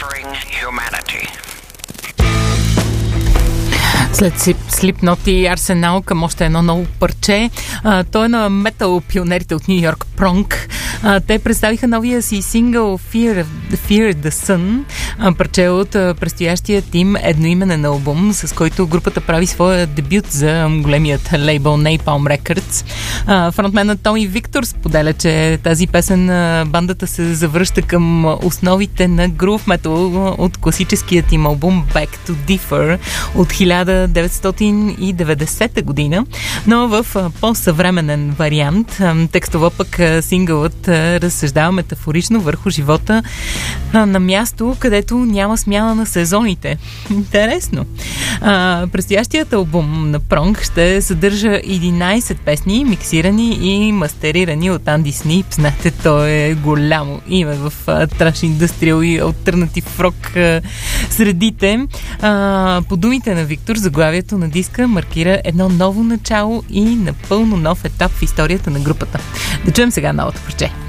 След Slipknot и Арсенал към още едно ново парче. Той е на метал пионерите от Ню Йорк, Пронг. Те представиха новия си сингъл Fear the Sun, парче от предстоящия им едноименен албум, с който групата прави своя дебют за големият лейбъл Napalm Records. Фронтменът Томи Виктор споделя, че тази песен бандата се завръща към основите на грув метал от класическият им албум Back to Differ от 1990 година, но в по-съвременен вариант. Текстово пък сингълът разсъждава метафорично върху живота на място, където няма смяна на сезоните. Интересно. Предстоящият албум на Пронг ще съдържа 11 песни, миксирани и мастерирани от Анди Снип. Знаете, той е голямо име в траш индустриал и алтернатив рок средите. По думите на Виктор, заглавието на диска маркира едно ново начало и напълно нов етап в историята на групата. Да чуем сега новото парче.